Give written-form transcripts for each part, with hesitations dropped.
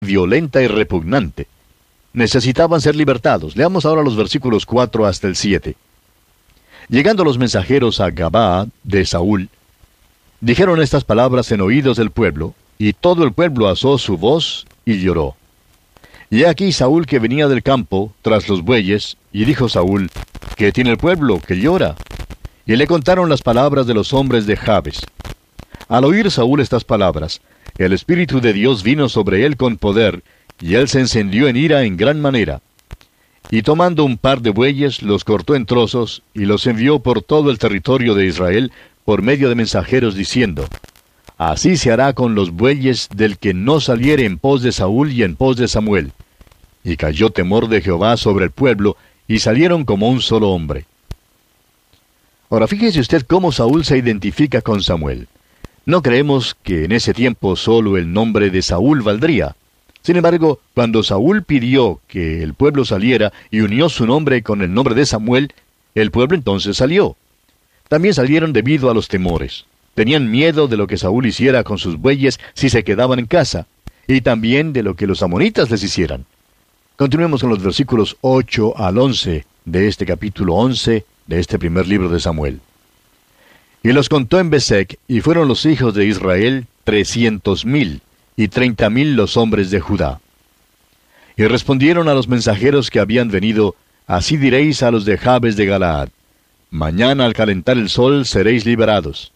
violenta y repugnante. Necesitaban ser libertados. Leamos ahora los versículos 4 hasta el 7. Llegando los mensajeros a Gabaa de Saúl, dijeron estas palabras en oídos del pueblo, y todo el pueblo alzó su voz y lloró. Y he aquí Saúl que venía del campo, tras los bueyes, y dijo Saúl, ¿qué tiene el pueblo que llora? Y le contaron las palabras de los hombres de Jabes. Al oír Saúl estas palabras, el Espíritu de Dios vino sobre él con poder, y él se encendió en ira en gran manera. Y tomando un par de bueyes, los cortó en trozos, y los envió por todo el territorio de Israel, por medio de mensajeros, diciendo, Así se hará con los bueyes del que no saliere en pos de Saúl y en pos de Samuel. Y cayó temor de Jehová sobre el pueblo, y salieron como un solo hombre. Ahora fíjese usted cómo Saúl se identifica con Samuel. No creemos que en ese tiempo solo el nombre de Saúl valdría. Sin embargo, cuando Saúl pidió que el pueblo saliera y unió su nombre con el nombre de Samuel, el pueblo entonces salió. También salieron debido a los temores. Tenían miedo de lo que Saúl hiciera con sus bueyes si se quedaban en casa, y también de lo que los amonitas les hicieran. Continuemos con los versículos 8 al 11 de este capítulo 11 de este primer libro de Samuel. Y los contó en Besec, y fueron los hijos de Israel 300,000, y 30,000 los hombres de Judá. Y respondieron a los mensajeros que habían venido, Así diréis a los de Jabes de Galaad, Mañana al calentar el sol seréis liberados.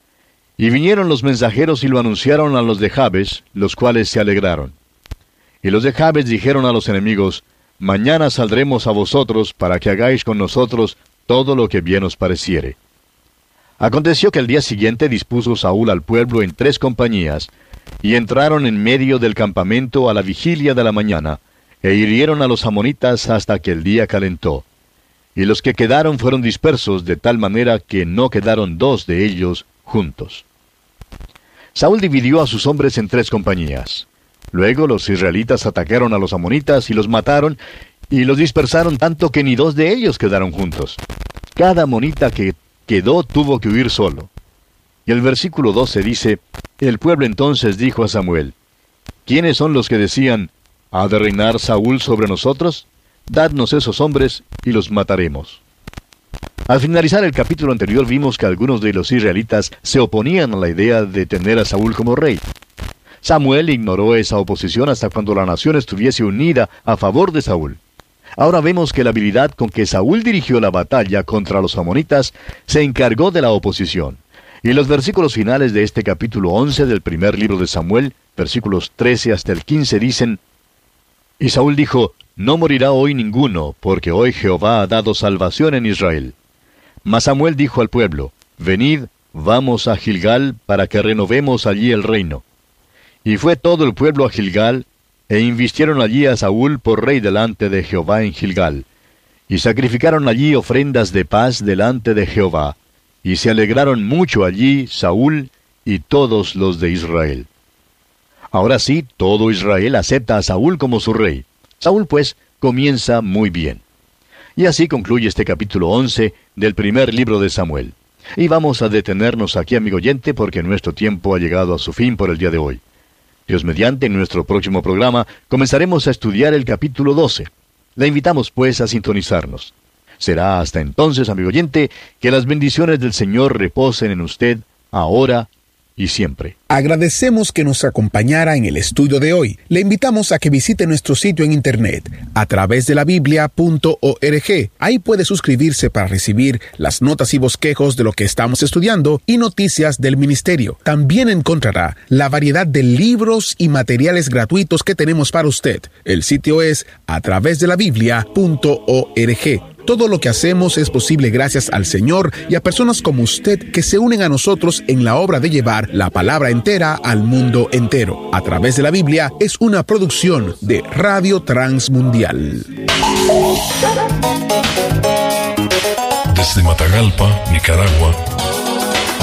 Y vinieron los mensajeros y lo anunciaron a los de Jabes, los cuales se alegraron. Y los de Jabes dijeron a los enemigos, Mañana saldremos a vosotros, para que hagáis con nosotros todo lo que bien os pareciere. Aconteció que el día siguiente dispuso Saúl al pueblo en 3 compañías, y entraron en medio del campamento a la vigilia de la mañana, e hirieron a los amonitas hasta que el día calentó. Y los que quedaron fueron dispersos de tal manera que no quedaron 2 de ellos juntos. Saúl dividió a sus hombres en 3 compañías. Luego los israelitas atacaron a los amonitas y los mataron, y los dispersaron tanto que ni 2 de ellos quedaron juntos. Cada amonita que quedó tuvo que huir solo. Y el versículo 12 dice, El pueblo entonces dijo a Samuel, ¿Quiénes son los que decían, ¿ha de reinar Saúl sobre nosotros? Dadnos esos hombres, y los mataremos. Al finalizar el capítulo anterior vimos que algunos de los israelitas se oponían a la idea de tener a Saúl como rey. Samuel ignoró esa oposición hasta cuando la nación estuviese unida a favor de Saúl. Ahora vemos que la habilidad con que Saúl dirigió la batalla contra los amonitas se encargó de la oposición. Y los versículos finales de este capítulo 11 del primer libro de Samuel, versículos 13 hasta el 15, dicen, Y Saúl dijo, No morirá hoy ninguno, porque hoy Jehová ha dado salvación en Israel. Mas Samuel dijo al pueblo, Venid, vamos a Gilgal, para que renovemos allí el reino. Y fue todo el pueblo a Gilgal, e invistieron allí a Saúl por rey delante de Jehová en Gilgal. Y sacrificaron allí ofrendas de paz delante de Jehová. Y se alegraron mucho allí Saúl y todos los de Israel. Ahora sí, todo Israel acepta a Saúl como su rey. Saúl, pues, comienza muy bien. Y así concluye este capítulo 11 del primer libro de Samuel. Y vamos a detenernos aquí, amigo oyente, porque nuestro tiempo ha llegado a su fin por el día de hoy. Dios mediante, en nuestro próximo programa comenzaremos a estudiar el capítulo 12. Le invitamos, pues, a sintonizarnos. Será hasta entonces, amigo oyente, que las bendiciones del Señor reposen en usted, ahora y siempre. Agradecemos que nos acompañara en el estudio de hoy. Le invitamos a que visite nuestro sitio en internet, a través de la Biblia.org. Ahí puede suscribirse para recibir las notas y bosquejos de lo que estamos estudiando y noticias del ministerio. También encontrará la variedad de libros y materiales gratuitos que tenemos para usted. El sitio es a través de la Biblia.org. Todo lo que hacemos es posible gracias al Señor y a personas como usted que se unen a nosotros en la obra de llevar la palabra entera al mundo entero. A través de la Biblia es una producción de Radio Transmundial. Desde Matagalpa, Nicaragua,